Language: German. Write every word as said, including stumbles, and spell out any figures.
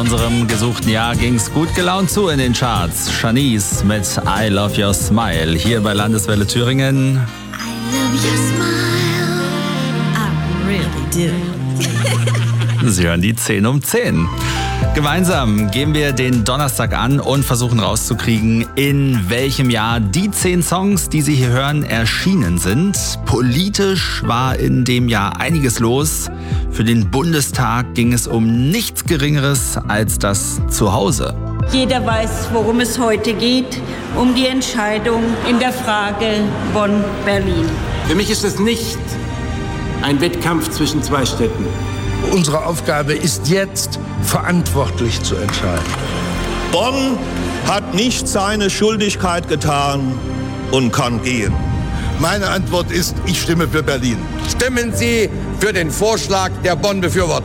unserem gesuchten Jahr ging's gut gelaunt zu in den Charts. Shanice mit I Love Your Smile hier bei Landeswelle Thüringen. I love your smile. I really do. Sie hören die zehn um zehn. Gemeinsam gehen wir den Donnerstag an und versuchen rauszukriegen, in welchem Jahr die zehn Songs, die Sie hier hören, erschienen sind. Politisch war in dem Jahr einiges los. Für den Bundestag ging es um nichts Geringeres als das Zuhause. Jeder weiß, worum es heute geht, um die Entscheidung in der Frage Bonn-Berlin. Für mich ist es nicht ein Wettkampf zwischen zwei Städten. Unsere Aufgabe ist jetzt, verantwortlich zu entscheiden. Bonn hat nicht seine Schuldigkeit getan und kann gehen. Meine Antwort ist, ich stimme für Berlin. Stimmen Sie für den Vorschlag der Bonn-Befürworter.